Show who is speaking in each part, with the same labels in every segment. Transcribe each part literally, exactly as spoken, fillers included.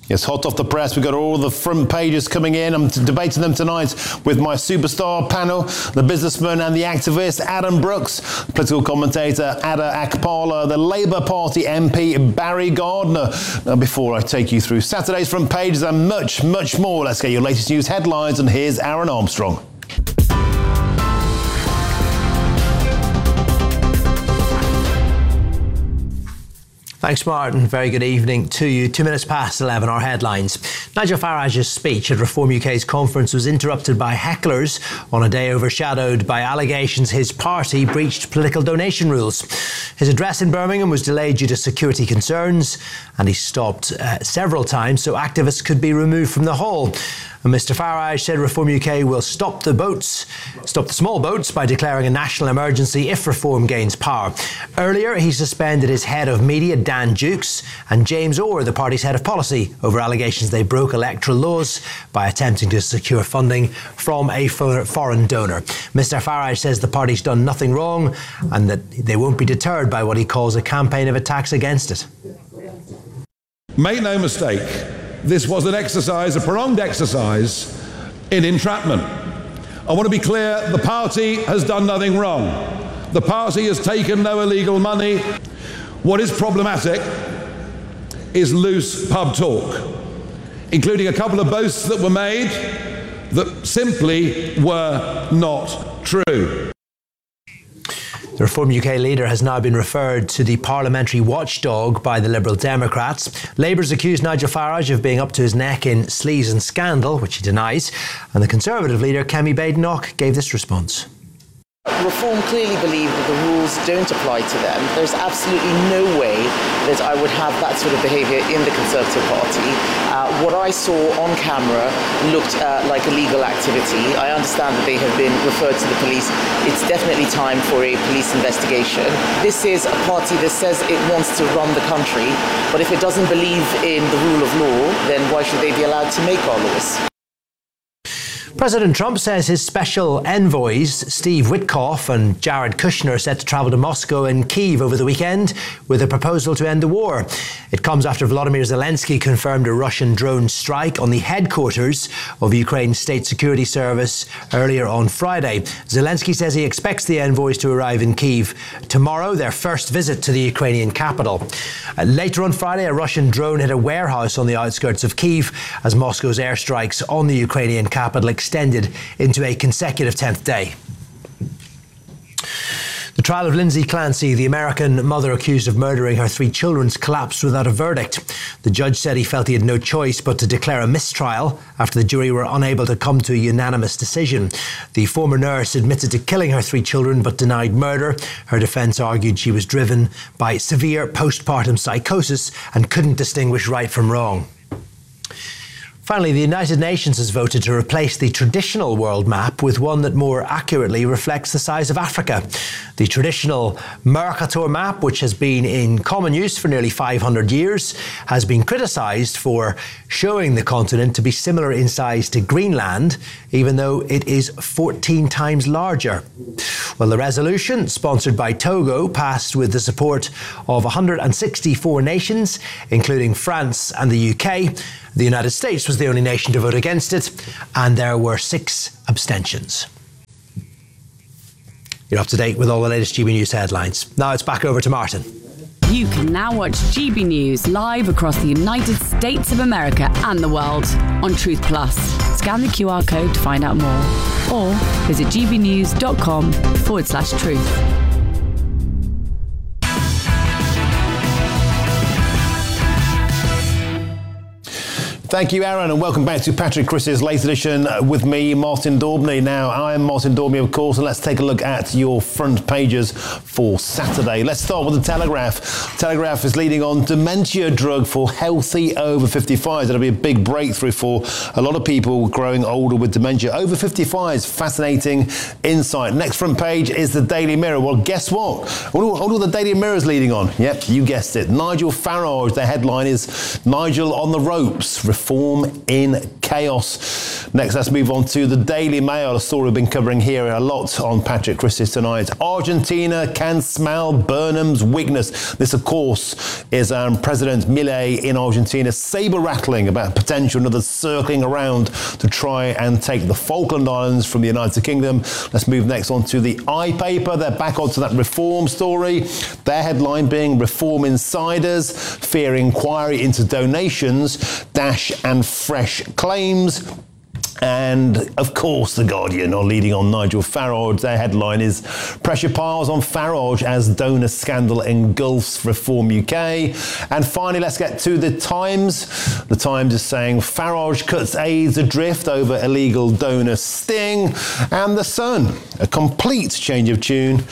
Speaker 1: Yes, hot off the press. We've got all the front pages coming in. I'm debating them tonight with my superstar panel, the businessman and the activist, Adam Brooks, political commentator, Ada Akpala, the Labour Party M P, Barry Gardiner. Now, before I take you through Saturday's front pages and much, much more, let's get your latest news headlines, and here's Aaron Armstrong.
Speaker 2: Thanks, Martin. Very good evening to you. Two minutes past eleven, our headlines. Nigel Farage's speech at Reform U K's conference was interrupted by hecklers on a day overshadowed by allegations his party breached political donation rules. His address in Birmingham was delayed due to security concerns, and he stopped uh, several times so activists could be removed from the hall. And Mister Farage said Reform U K will stop the boats, stop the small boats by declaring a national emergency if Reform gains power. Earlier, he suspended his head of media, Dan Dukes, and James Orr, the party's head of policy, over allegations they broke electoral laws by attempting to secure funding from a foreign donor. Mister Farage says the party's done nothing wrong and that they won't be deterred by what he calls a campaign of attacks against it.
Speaker 3: Make no mistake, this was an exercise, a prolonged exercise in entrapment. I want to be clear, the party has done nothing wrong. The party has taken no illegal money. What is problematic is loose pub talk, including a couple of boasts that were made that simply were not true.
Speaker 2: The Reform U K leader has now been referred to the parliamentary watchdog by the Liberal Democrats. Labour's accused Nigel Farage of being up to his neck in sleaze and scandal, which he denies. And the Conservative leader, Kemi Badenoch, gave this response.
Speaker 4: Reform clearly believe that the rules don't apply to them. There's absolutely no way that I would have that sort of behaviour in the Conservative Party. Uh, what I saw on camera looked uh, like illegal activity. I understand that they have been referred to the police. It's definitely time for a police investigation. This is a party that says it wants to run the country, but if it doesn't believe in the rule of law, then why should they be allowed to make our laws?
Speaker 2: President Trump says his special envoys, Steve Witkoff and Jared Kushner, are set to travel to Moscow and Kyiv over the weekend with a proposal to end the war. It comes after Volodymyr Zelensky confirmed a Russian drone strike on the headquarters of Ukraine's State Security Service earlier on Friday. Zelensky says he expects the envoys to arrive in Kyiv tomorrow, their first visit to the Ukrainian capital. Uh, later on Friday, a Russian drone hit a warehouse on the outskirts of Kyiv as Moscow's airstrikes on the Ukrainian capital extended into a consecutive tenth day. The trial of Lindsay Clancy, the American mother accused of murdering her three children, collapsed without a verdict. The judge said he felt he had no choice but to declare a mistrial after the jury were unable to come to a unanimous decision. The former nurse admitted to killing her three children but denied murder. Her defence argued she was driven by severe postpartum psychosis and couldn't distinguish right from wrong. Finally, the United Nations has voted to replace the traditional world map with one that more accurately reflects the size of Africa. The traditional Mercator map, which has been in common use for nearly five hundred years, has been criticised for showing the continent to be similar in size to Greenland, even though it is fourteen times larger. Well, the resolution, sponsored by Togo, passed with the support of one hundred sixty-four nations, including France and the U K. The United States was the only nation to vote against it, and there were six abstentions. You're up to date with all the latest G B News headlines. Now it's back over to Martin.
Speaker 5: You can now watch G B News live across the United States of America and the world on Truth Plus. Scan the Q R code to find out more, or visit gbnews.com forward slash truth.
Speaker 1: Thank you, Aaron, and welcome back to Patrick Chris's late edition with me, Martin Daubney. Now, I am Martin Daubney, of course, and let's take a look at your front pages for Saturday. Let's start with the Telegraph. Telegraph is leading on dementia drug for healthy over fifty-fives. That'll be a big breakthrough for a lot of people growing older with dementia. Over fifty-fives, fascinating insight. Next front page is the Daily Mirror. Well, guess what? I wonder what the Daily Mirror is leading on. Yep, you guessed it. Nigel Farage. The headline is Nigel on the ropes. reform in chaos. Next, let's move on to the Daily Mail, a story we've been covering here a lot on Patrick Chris's tonight. Argentina can smell Burnham's weakness. This, of course, is um, President Milei in Argentina saber-rattling about potential another circling around to try and take the Falkland Islands from the United Kingdom. Let's move next on to the iPaper. They're back onto that reform story. Their headline being Reform Insiders fear inquiry into donations, Dash and Fresh claims. And, of course, The Guardian are leading on Nigel Farage. Their headline is Pressure Piles on Farage as Donor Scandal Engulfs Reform U K. And finally, let's get to The Times. The Times is saying Farage cuts aides adrift over illegal donor sting. And The Sun, a complete change of tune.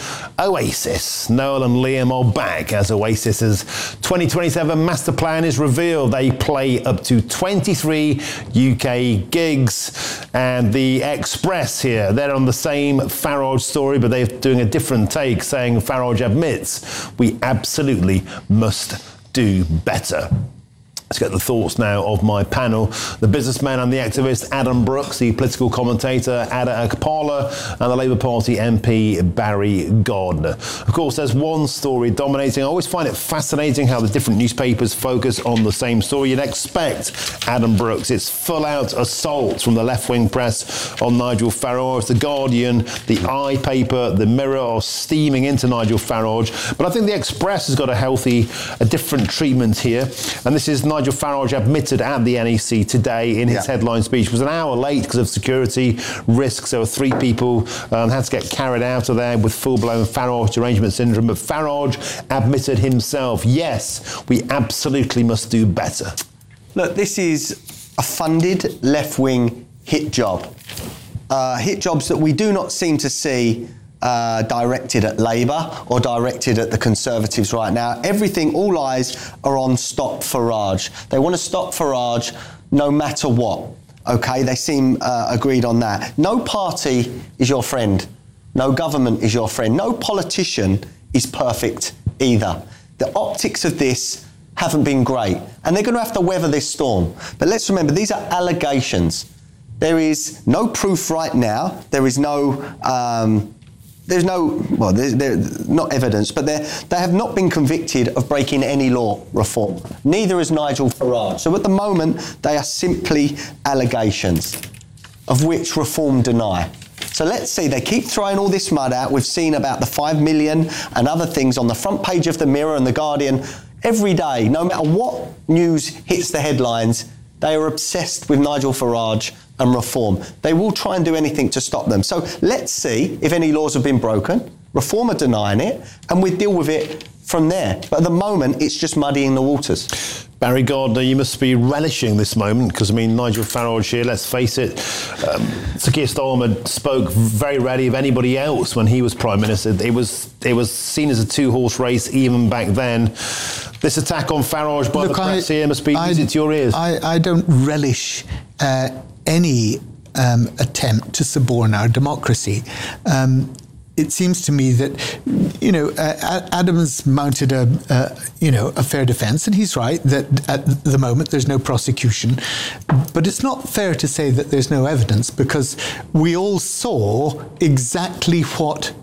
Speaker 1: Oasis. Noel and Liam are back as Oasis's twenty twenty-seven master plan is revealed. They play up to twenty-three U K gigs. And the Express here, they're on the same Farage story, but they're doing a different take, saying Farage admits we absolutely must do better. Let's get the thoughts now of my panel. The businessman and the activist Adam Brooks, the political commentator Ada Akpala, and the Labour Party M P Barry Gardiner. Of course, there's one story dominating. I always find it fascinating how the different newspapers focus on the same story. You'd expect Adam Brooks. It's full-out assault from the left-wing press on Nigel Farage. The Guardian, the iPaper, the Mirror are steaming into Nigel Farage. But I think the Express has got a healthy, a different treatment here. And this is Nigel Nigel Farage admitted at the N E C today in his yeah. headline speech. It was an hour late because of security risks. There were three people um, had to get carried out of there with full-blown Farage derangement syndrome. But Farage admitted himself, yes, we absolutely must do better.
Speaker 6: Look, this is a funded left-wing hit job. Uh, hit jobs that we do not seem to see Uh, directed at Labour or directed at the Conservatives right now. Everything, all eyes are on Stop Farage. They want to stop Farage no matter what. OK, they seem uh, agreed on that. No party is your friend. No government is your friend. No politician is perfect either. The optics of this haven't been great, and they're going to have to weather this storm. But let's remember, these are allegations. There is no proof right now. There is no... Um, There's no, well, there's, there's not evidence, but they have not been convicted of breaking any law reform. Neither is Nigel Farage. So at the moment, they are simply allegations, of which reform deny. So let's see, they keep throwing all this mud out. We've seen about the five million and other things on the front page of the Mirror and the Guardian. Every day, no matter what news hits the headlines, they are obsessed with Nigel Farage and reform. They will try and do anything to stop them. So let's see if any laws have been broken. Reform are denying it, and we deal with it from there. But at the moment, it's just muddying the waters.
Speaker 1: Barry Gardiner, you must be relishing this moment, because, I mean, Nigel Farage here, let's face it, um, Sir Keir Starmer spoke very rarely of anybody else when he was Prime Minister. It was, it was seen as a two-horse race even back then. This attack on Farage by Look, the press I, here must be music to your ears.
Speaker 7: I, I don't relish uh, any um, attempt to suborn our democracy. Um, it seems to me that, you know, uh, Adam's mounted a, uh, you know, a fair defence, and he's right that at the moment there's no prosecution. But it's not fair to say that there's no evidence, because we all saw exactly what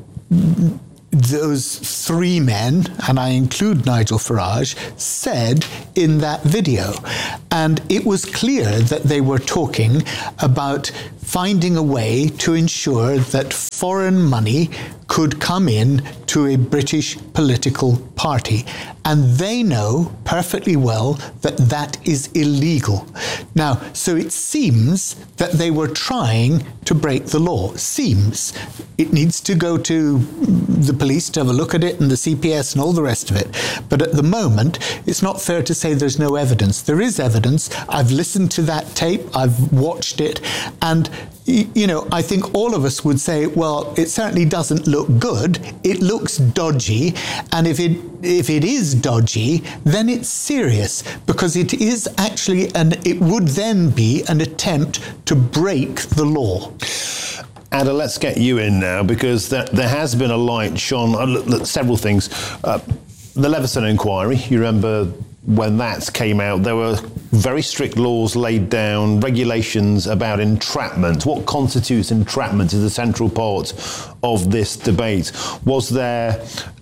Speaker 7: those three men, and I include Nigel Farage, said in that video. And it was clear that they were talking about finding a way to ensure that foreign money could come in to a British political party. And they know perfectly well that that is illegal. Now, so it seems that they were trying to break the law. Seems. It needs to go to the police to have a look at it, and the C P S and all the rest of it. But at the moment, it's not fair to say there's no evidence. There is evidence. I've listened to that tape. I've watched it. And you know, I think all of us would say, well, it certainly doesn't look good. It looks dodgy. And if it if it is dodgy, then it's serious, because it is actually, and it would then be an attempt to break the law.
Speaker 1: Ada, let's get you in now, because there, there has been a light shone on uh, several things. Uh, the Leveson inquiry, you remember when that came out, there were very strict laws laid down, regulations about entrapment. What constitutes entrapment is the central part of this debate. Was there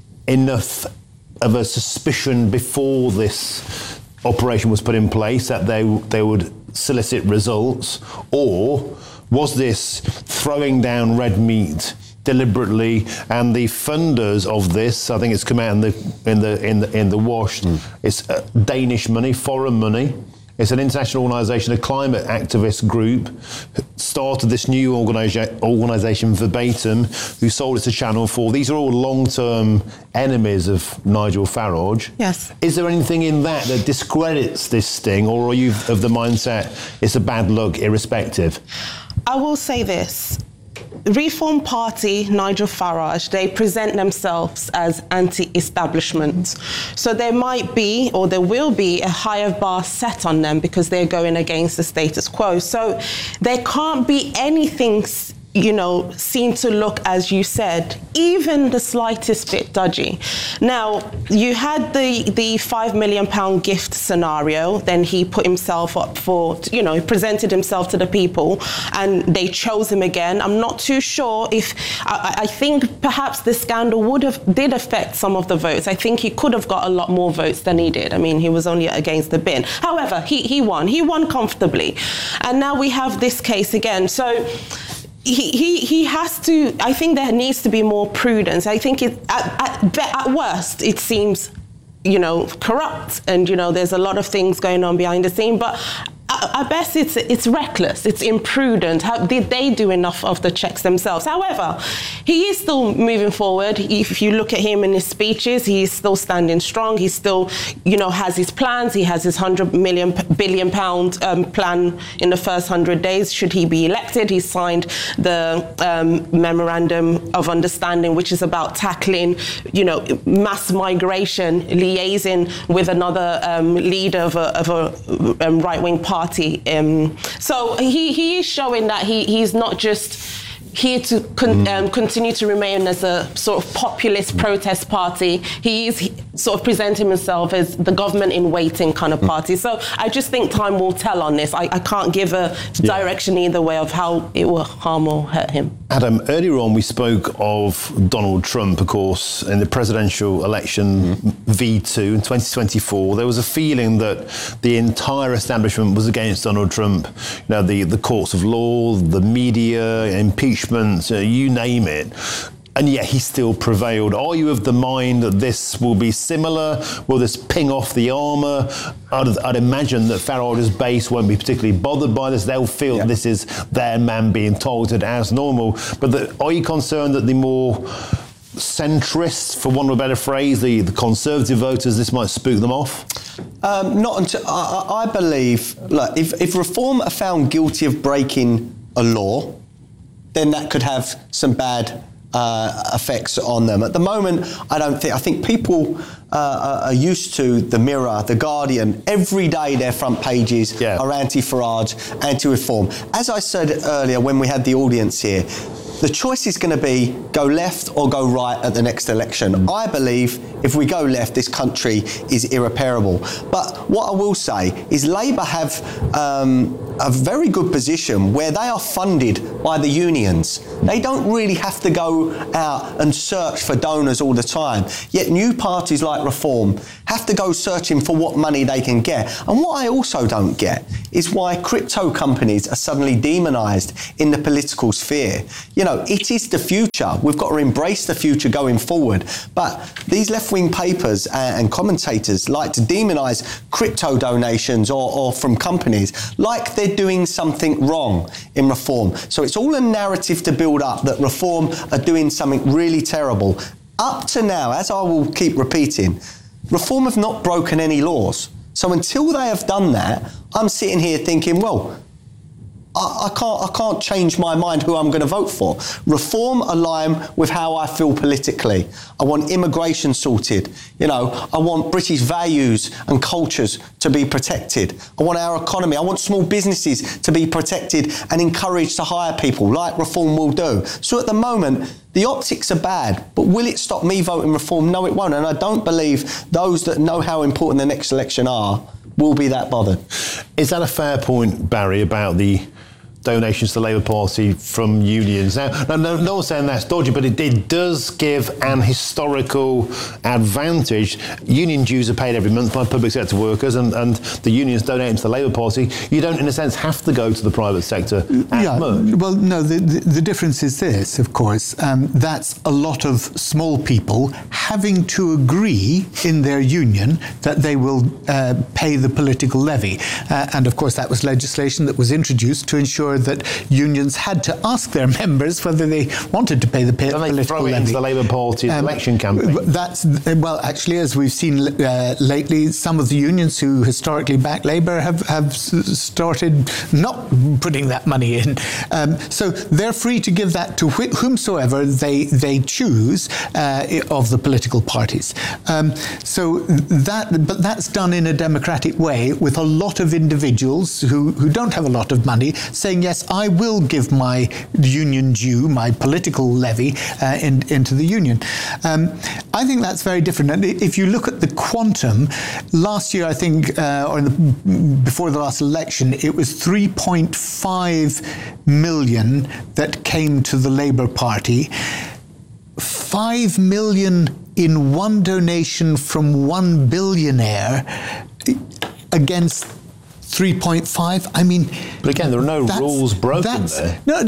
Speaker 1: enough of a suspicion before this operation was put in place that they they would solicit results, or was this throwing down red meat deliberately? And the funders of this, I think it's come out in the in the in the in the wash. Mm. It's uh, Danish money, foreign money. It's an international organisation, a climate activist group, started this new organisa- organisation, Verbatim, who sold it to Channel four. These are all long-term enemies of Nigel Farage.
Speaker 8: Yes.
Speaker 1: Is there anything in that that discredits this sting, or are you of the mindset it's a bad look irrespective?
Speaker 8: I will say this. Reform Party, Nigel Farage, they present themselves as anti-establishment. So there might be, or there will be, a higher bar set on them because they're going against the status quo. So there can't be anything, you know, seen to look, as you said, even the slightest bit dodgy. Now, you had the, the five million pound gift scenario, then he put himself up for, you know, presented himself to the people, and they chose him again. I'm not too sure if, I, I think perhaps the scandal would have, did affect some of the votes. I think he could have got a lot more votes than he did. I mean, he was only against the bin. However, he, he won, he won comfortably. And now we have this case again. So, He, he he has to, I think there needs to be more prudence. I think it, at, at, at worst, it seems, you know, corrupt, and, you know, there's a lot of things going on behind the scene, but at best it's it's reckless, it's imprudent. How, did they do enough of the checks themselves? However, he is still moving forward. If you look at him in his speeches, he's still standing strong. He still, you know, has his plans. He has his one hundred million, billion pound um, plan in the first one hundred days, should he be elected. He signed the um, Memorandum of Understanding, which is about tackling, you know, mass migration, liaising with another um, leader of a, of a um, right-wing party. Party. Um, so he, he is showing that he, he's not just here to con- mm. um, continue to remain as a sort of populist protest party. He is sort of presenting himself as the government in waiting kind of party. Mm. So I just think time will tell on this. I, I can't give a yeah. direction either way of how it will harm or hurt him.
Speaker 1: Adam, earlier on we spoke of Donald Trump, of course, in the presidential election mm. V two in twenty twenty-four. There was a feeling that the entire establishment was against Donald Trump. You know, the, the courts of law, the media, impeachment, Uh, you name it, and yet he still prevailed. Are you of the mind that this will be similar? Will this ping off the armour? I'd, I'd imagine that Farage's base won't be particularly bothered by this. They'll feel yeah. this is their man being targeted as normal. But the, are you concerned that the more centrists, for want of a better phrase, the, the conservative voters, this might spook them off?
Speaker 6: Um, not until I, I believe. Look, if, if Reform are found guilty of breaking a law, then that could have some bad uh, effects on them. At the moment, I don't think, I think people uh, are used to the Mirror, the Guardian. Every day their front pages yeah. are anti-Farage, anti-Reform. As I said earlier when we had the audience here, the choice is going to be go left or go right at the next election. I believe if we go left, this country is irreparable. But what I will say is Labour have um, a very good position where they are funded by the unions. They don't really have to go out and search for donors all the time. Yet new parties like Reform have to go searching for what money they can get. And what I also don't get is why crypto companies are suddenly demonised in the political sphere. You know, it is the future. We've got to embrace the future going forward. But these left-wing papers and commentators like to demonise crypto donations or, or from companies like they're doing something wrong in Reform. So it's all a narrative to build up that Reform are doing something really terrible. Up to now, as I will keep repeating, Reform have not broken any laws. So until they have done that, I'm sitting here thinking, well, I, I can't I can't change my mind who I'm going to vote for. Reform align with how I feel politically. I want immigration sorted. You know, I want British values and cultures to be protected. I want our economy. I want small businesses to be protected and encouraged to hire people, like Reform will do. So at the moment, the optics are bad, but will it stop me voting Reform? No, it won't. And I don't believe those that know how important the next election are will be that bothered.
Speaker 1: Is that a fair point, Barry, about the donations to the Labour Party from unions? Now, no, no, no one's saying that's dodgy, but it, it does give an historical advantage. Union dues are paid every month by public sector workers, and, and the unions donating to the Labour Party. You don't, in a sense, have to go to the private sector as
Speaker 7: yeah,
Speaker 1: much.
Speaker 7: Well, no, the, the, the difference is this, of course. Um, that's a lot of small people having to agree in their union that they will uh, pay the political levy. Uh, and, of course, that was legislation that was introduced to ensure that unions had to ask their members whether they wanted to pay the pay,
Speaker 1: Don't they
Speaker 7: political
Speaker 1: throw it
Speaker 7: levy.
Speaker 1: into the Labour Party's um, election campaign?
Speaker 7: That's, well, actually, as we've seen uh, lately, some of the unions who historically backed Labour have, have started not putting that money in. Um, so they're free to give that to wh- whomsoever they, they choose uh, of the political parties. Um, so that, but that's done in a democratic way with a lot of individuals who, who don't have a lot of money saying, yes, I will give my union due, my political levy uh, in, into the union. Um, I think that's very different. And if you look at the quantum, last year, I think, uh, or in the, before the last election, it was three point five million that came to the Labour Party. Five million in one donation from one billionaire against three point five. I mean,
Speaker 1: but again, there are no rules broken there.
Speaker 7: No,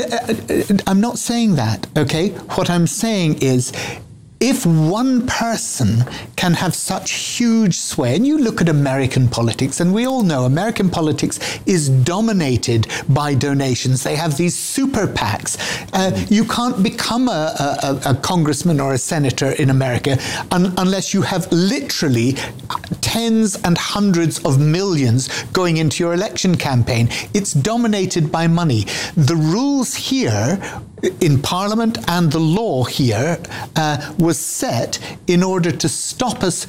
Speaker 7: I'm not saying that, okay? What I'm saying is, if one person can have such huge sway, and you look at American politics, and we all know American politics is dominated by donations. They have these super PACs. Uh, you can't become a, a, a congressman or a senator in America un- unless you have literally tens and hundreds of millions going into your election campaign. It's dominated by money. The rules here in Parliament and the law here uh, was set in order to stop us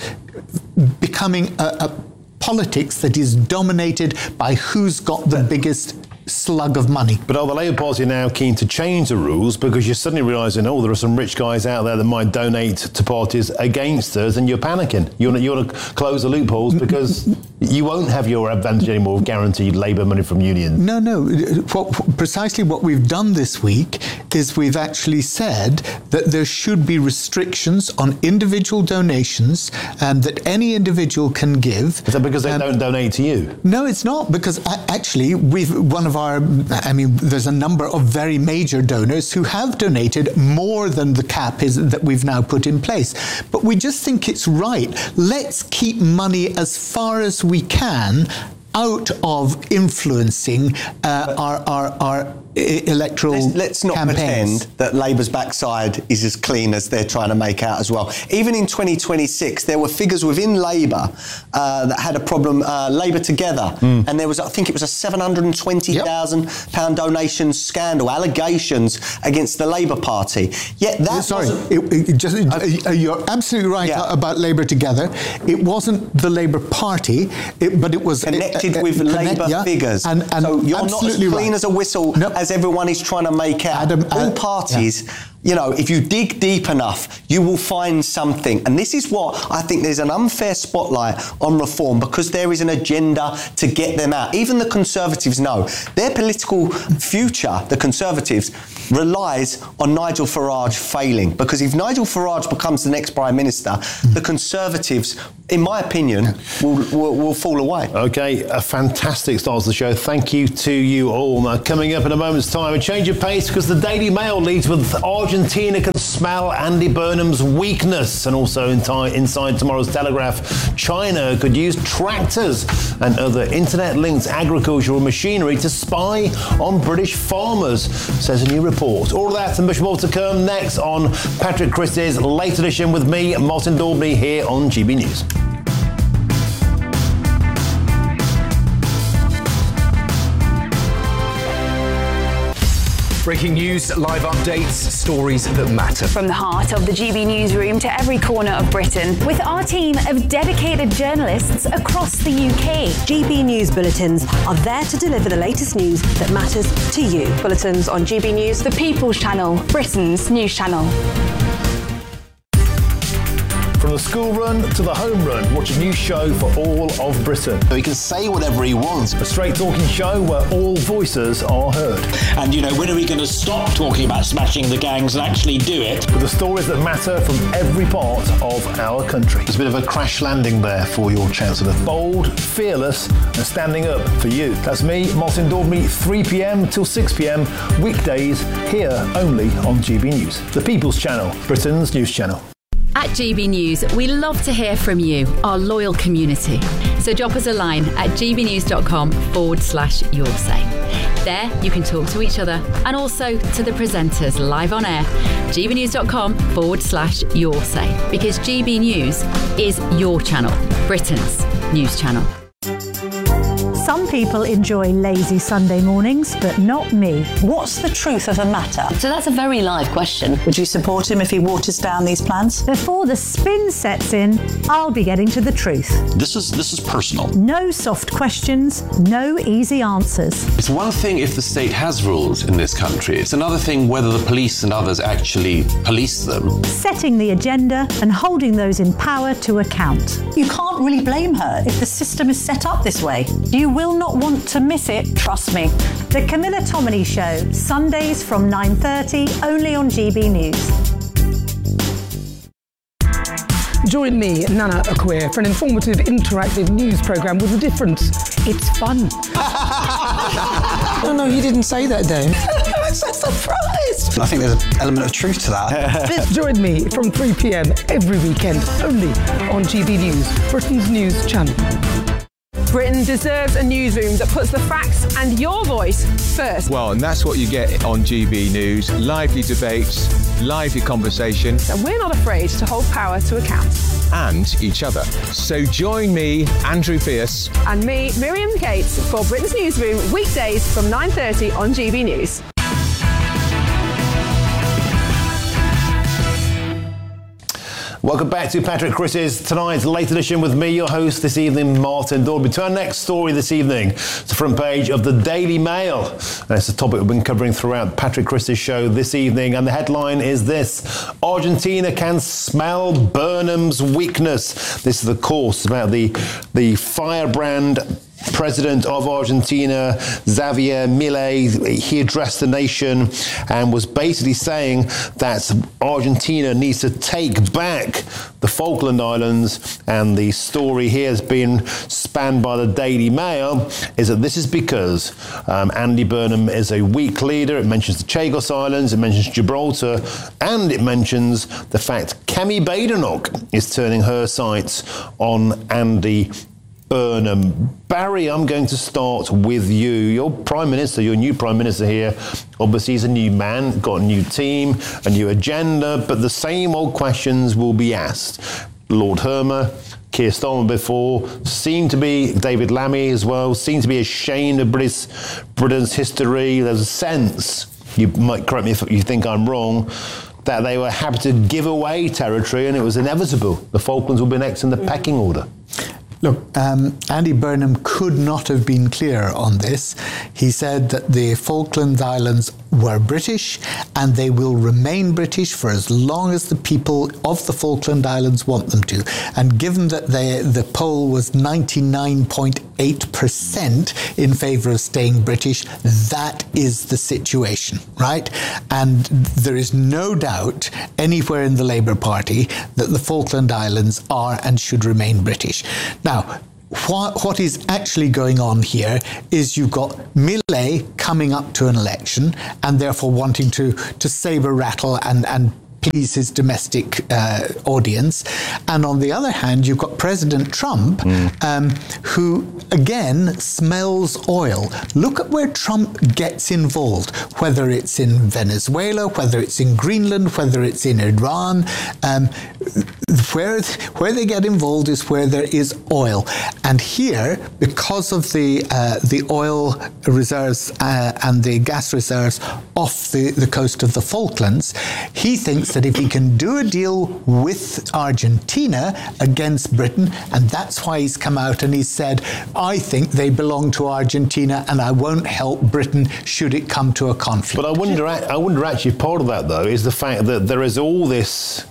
Speaker 7: becoming a, a politics that is dominated by who's got the biggest slug of money.
Speaker 1: But are the Labour Party now keen to change the rules because you're suddenly realising, oh, there are some rich guys out there that might donate to parties against us, and you're panicking? You want to, you want to close the loopholes because you won't have your advantage anymore of guaranteed labour money from unions?
Speaker 7: No, no. What, precisely what we've done this week is we've actually said that there should be restrictions on individual donations um, that any individual can give.
Speaker 1: Is that because they um, don't donate to you?
Speaker 7: No, it's not, because actually we've one of our, I mean, there's a number of very major donors who have donated more than the cap is that we've now put in place. But we just think it's right. Let's keep money as far as we can out of influencing uh, our, our, our electoral
Speaker 6: let's, let's not
Speaker 7: campaigns.
Speaker 6: pretend that Labour's backside is as clean as they're trying to make out as well. Even in twenty twenty-six, there were figures within Labour uh, that had a problem, uh, Labour Together, mm. and there was, I think it was a seven hundred twenty thousand pounds yep. donation scandal, allegations against the Labour Party. Yet that
Speaker 7: Sorry,
Speaker 6: wasn't...
Speaker 7: it, it just, uh, you're absolutely right yeah. about Labour Together. It wasn't the Labour Party, it, but it was...
Speaker 6: Connected
Speaker 7: uh, uh,
Speaker 6: with
Speaker 7: connect,
Speaker 6: Labour
Speaker 7: yeah.
Speaker 6: figures.
Speaker 7: And, and
Speaker 6: so you're not as clean
Speaker 7: right.
Speaker 6: as a whistle no. as everyone is trying to make out.
Speaker 7: Adam,
Speaker 6: All
Speaker 7: uh,
Speaker 6: parties...
Speaker 7: Yeah.
Speaker 6: You know, if you dig deep enough, you will find something. And this is what I think there's an unfair spotlight on reform, because there is an agenda to get them out. Even the Conservatives know their political future, the Conservatives, relies on Nigel Farage failing. Because if Nigel Farage becomes the next Prime Minister, the Conservatives, in my opinion, will, will, will fall away.
Speaker 1: OK, a fantastic start to the show. Thank you to you all. Now, coming up in a moment's time, a change of pace, because the Daily Mail leads with Argentina can smell Andy Burnham's weakness. And also in time, inside tomorrow's Telegraph, China could use tractors and other internet-linked agricultural machinery to spy on British farmers, says a new report. All of that and much more to come next on Patrick Chris's Late Edition with me, Martin Daubney, here on G B News.
Speaker 9: Breaking news, live updates, stories that matter.
Speaker 10: From the heart of the G B newsroom to every corner of Britain, with our team of dedicated journalists across the U K.
Speaker 11: G B News Bulletins are there to deliver the latest news that matters to you.
Speaker 10: Bulletins on G B News, the People's Channel, Britain's news channel.
Speaker 1: From the school run to the home run, watch a new show for all of Britain.
Speaker 12: He can say whatever he wants.
Speaker 1: A straight talking show where all voices are heard.
Speaker 13: And, you know, when are we going to stop talking about smashing the gangs and actually do it?
Speaker 1: With the stories that matter from every part of our country. There's a bit of a crash landing there for your Chancellor. Bold, fearless, and standing up for you. That's me, Martin Daubney, three p.m. till six p.m. weekdays, here only on G B News. The People's Channel, Britain's news channel.
Speaker 5: At G B News, we love to hear from you, our loyal community. So drop us a line at gbnews.com forward slash your say. There you can talk to each other and also to the presenters live on air. gbnews.com forward slash your say. Because G B News is your channel, Britain's news channel.
Speaker 14: Some people enjoy lazy Sunday mornings, but not me.
Speaker 11: What's the truth of a matter?
Speaker 15: So that's a very live question.
Speaker 11: Would you support him if he waters down these plans?
Speaker 14: Before the spin sets in, I'll be getting to the truth.
Speaker 16: This is this is personal.
Speaker 14: No soft questions, no easy answers.
Speaker 17: It's one thing if the state has rules in this country. It's another thing whether the police and others actually police them.
Speaker 14: Setting the agenda and holding those in power to account.
Speaker 11: You can't really blame her if the system is set up this way. You will not want to miss it, trust me.
Speaker 14: The Camilla Tominey Show, Sundays from nine thirty, only on G B News.
Speaker 18: Join me, Nana Acquia, for an informative, interactive news programme with a difference. It's fun.
Speaker 19: No, no, he didn't say that, Dave.
Speaker 11: I'm so surprised.
Speaker 19: I think there's an element of truth to that.
Speaker 18: Join me from three p.m. every weekend, only on G B News, Britain's news channel.
Speaker 20: Britain deserves a newsroom that puts the facts and your voice first.
Speaker 21: Well, and that's what you get on G B News. Lively debates, lively conversation.
Speaker 20: And we're not afraid to hold power to account.
Speaker 21: And each other. So join me, Andrew Pierce.
Speaker 20: And me, Miriam Gates, for Britain's Newsroom, weekdays from nine thirty on G B News.
Speaker 1: Welcome back to Patrick Chris's tonight's late edition with me, your host this evening, Martin Daubney. To our next story this evening, it's the front page of the Daily Mail. And it's a topic we've been covering throughout Patrick Chris's show this evening. And the headline is this: Argentina can smell Burnham's weakness. This is, of course, about the, the firebrand President of Argentina, Javier Milei. He addressed the nation and was basically saying that Argentina needs to take back the Falkland Islands. And the story here has been spanned by the Daily Mail, is that this is because um, Andy Burnham is a weak leader. It mentions the Chagos Islands, it mentions Gibraltar, and it mentions the fact Kemi Badenoch is turning her sights on Andy Burnham. Barry, I'm going to start with you. Your Prime Minister, your new Prime Minister here, obviously he's a new man, got a new team, a new agenda, but the same old questions will be asked. Lord Hermer, Keir Starmer before, seemed to be, David Lammy as well, seemed to be ashamed of British, Britain's history. There's a sense, you might correct me if you think I'm wrong, that they were happy to give away territory and it was inevitable. The Falklands would be next in the pecking order.
Speaker 7: Look, um, Andy Burnham could not have been clearer on this. He said that the Falkland Islands were British and they will remain British for as long as the people of the Falkland Islands want them to. And given that they, the poll was ninety-nine point eight percent in favour of staying British, that is the situation, right? And there is no doubt anywhere in the Labour Party that the Falkland Islands are and should remain British. Now, what, what is actually going on here is you've got Milei coming up to an election and therefore wanting to, to sabre rattle and, and please his domestic uh, audience. And on the other hand, you've got President Trump, mm. um, who, again, smells oil. Look at where Trump gets involved, whether it's in Venezuela, whether it's in Greenland, whether it's in Iran. Um, where, where they get involved is where there is oil. And here, because of the, uh, the oil reserves uh, and the gas reserves off the, the coast of the Falklands, he thinks that if he can do a deal with Argentina against Britain, and that's why he's come out and he's said, I think they belong to Argentina and I won't help Britain should it come to a conflict.
Speaker 1: But I wonder, I wonder actually part of that, though, is the fact that there is all this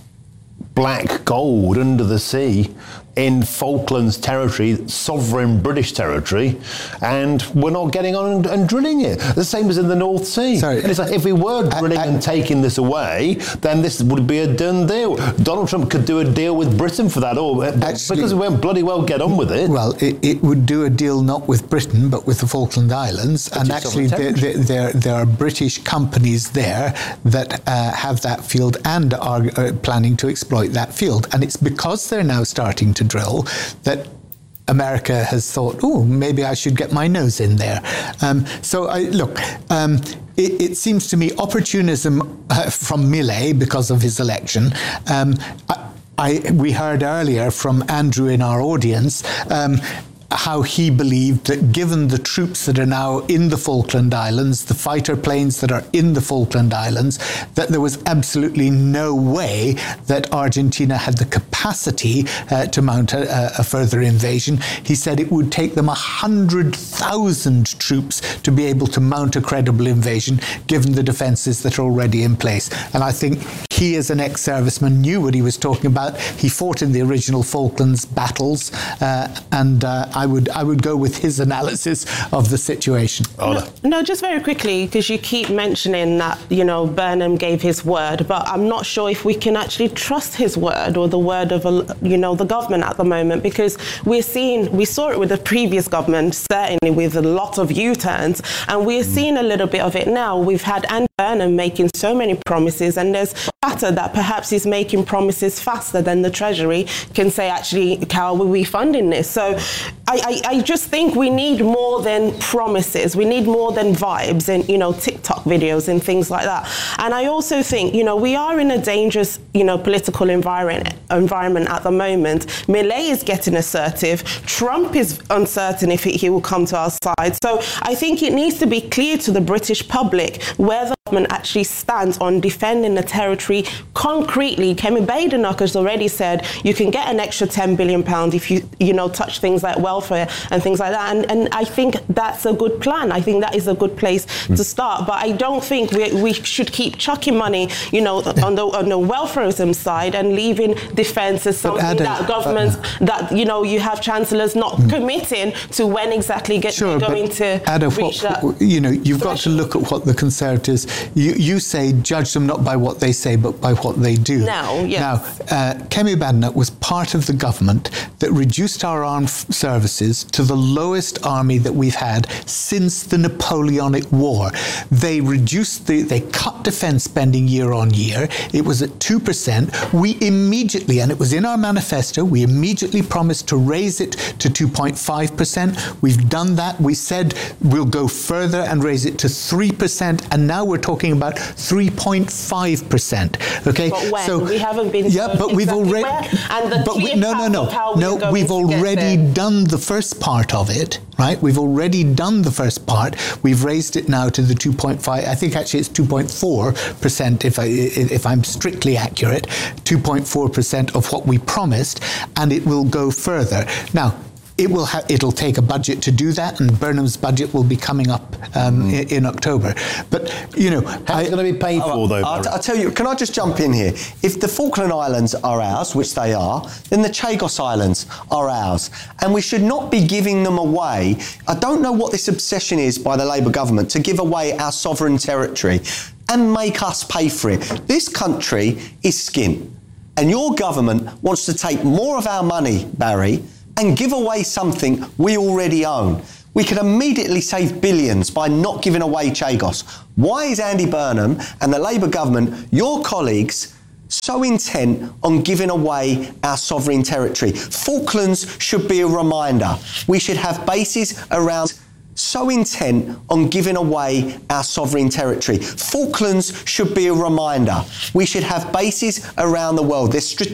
Speaker 1: black gold under the sea in Falklands territory, sovereign British territory, and we're not getting on and, and drilling it. The same as in the North Sea. Sorry. And it's like, if we were drilling I, I, and taking this away, then this would be a done deal. Donald Trump could do a deal with Britain for that, or actually, because we won't bloody well get on with it.
Speaker 7: Well, it, it would do a deal not with Britain, but with the Falkland Islands. But and actually, there, there, there, there are British companies there that uh, have that field and are uh, planning to exploit that field. And it's because they're now starting to drill that America has thought, oh, maybe I should get my nose in there. Um, so, I, look, um, it, it seems to me opportunism uh, from Millet because of his election. Um, I, I, we heard earlier from Andrew in our audience um, how he believed that given the troops that are now in the Falkland Islands, the fighter planes that are in the Falkland Islands, that there was absolutely no way that Argentina had the capacity uh, to mount a, a further invasion. He said it would take them one hundred thousand troops to be able to mount a credible invasion, given the defences that are already in place. And I think he, as an ex-serviceman, knew what he was talking about. He fought in the original Falklands battles, uh, and uh, I would I would go with his analysis of the situation.
Speaker 8: No, no, just very quickly, because you keep mentioning that, you know, Burnham gave his word, but I'm not sure if we can actually trust his word or the word of, a, you know, the government at the moment, because we're seeing, we saw it with the previous government, certainly with a lot of U-turns, and we're seeing a little bit of it now. We've had Andy Burnham making so many promises, and there's chatter that perhaps he's making promises faster than the Treasury can say, actually, how are we funding this? So I, I, I just think we need more than promises. We need more than vibes and, you know, TikTok videos and things like that. And I also think, you know, we are in a dangerous, you know, political environment environment at the moment. Millet is getting assertive. Trump is uncertain if he, he will come to our side. So I think it needs to be clear to the British public where the government actually stands on defending the territory concretely. Kemi Badenoch has already said you can get an extra ten billion pounds if you, you know, touch things like welfare and things like that. And, and I think that's a good plan. I think that is a good place mm. to start. But I don't think we, we should keep chucking money, you know, on the on the welfareism side and leaving defence as something Ada, that governments, uh, that, you know, you have chancellors not mm. committing to when exactly get
Speaker 7: sure,
Speaker 8: going to
Speaker 7: Ada,
Speaker 8: reach
Speaker 7: what,
Speaker 8: that.
Speaker 7: You know, you've got to look at what the Conservatives, you, you say judge them not by what they say, but by what they do.
Speaker 8: Now, yes.
Speaker 7: Now, uh, Kemi Badenoch was part of the government that reduced our armed services to the lowest army that we've had since the Napoleonic War. They reduced the, they cut defence spending year on year. It was at two percent. We immediately, and it was in our manifesto, we immediately promised to raise it to two point five percent. We've done that. We said we'll go further and raise it to three percent, and now we're talking about three point five percent. Okay,
Speaker 8: but when?
Speaker 7: So
Speaker 8: we haven't been.
Speaker 7: Yeah, but we've already.
Speaker 8: And the
Speaker 7: but we, no, no, no, no. We've already done the first part of it, right? We've already done the first part. We've raised it now to the two point five. I think actually it's two point four percent, if I if I'm strictly accurate, two point four percent of what we promised, and it will go further. Now, It will ha- it'll take a budget to do that, and Burnham's budget will be coming up um, mm. in, in October. But, you know...
Speaker 1: How's it going to be paid for, though?
Speaker 6: I'll, I'll tell you, can I just jump in here? If the Falkland Islands are ours, which they are, then the Chagos Islands are ours. And we should not be giving them away. I don't know what this obsession is by the Labour government to give away our sovereign territory and make us pay for it. This country is skin. And your government wants to take more of our money, Barry, and give away something we already own. We could immediately save billions by not giving away Chagos. Why is Andy Burnham and the Labour government, your colleagues, so intent on giving away our sovereign territory. Falklands should be a reminder. We should have bases around so intent on giving away our sovereign territory. Falklands should be a reminder. We should have bases around the world. There's